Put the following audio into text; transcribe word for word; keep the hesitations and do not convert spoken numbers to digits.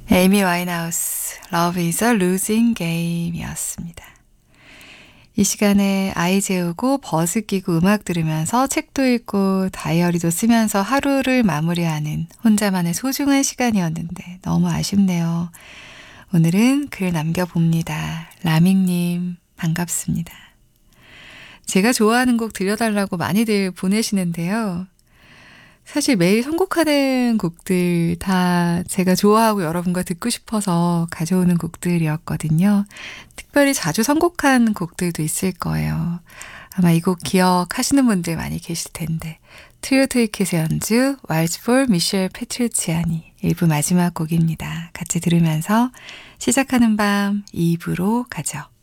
에이미 와인하우스, Love is a Losing Game이었습니다. 이 시간에 아이 재우고 버스 끼고 음악 들으면서 책도 읽고 다이어리도 쓰면서 하루를 마무리하는 혼자만의 소중한 시간이었는데 너무 아쉽네요. 오늘은 글 남겨봅니다. 라밍님 반갑습니다. 제가 좋아하는 곡 들려달라고 많이들 보내시는데요. 사실 매일 선곡하는 곡들 다 제가 좋아하고 여러분과 듣고 싶어서 가져오는 곡들이었거든요. 특별히 자주 선곡한 곡들도 있을 거예요. 아마 이 곡 기억하시는 분들 많이 계실 텐데 트리오 트위켓의 연주 왈츠 for 미셸 페트루치아니 일 부 마지막 곡입니다. 같이 들으면서 시작하는 밤 이 부로 가죠.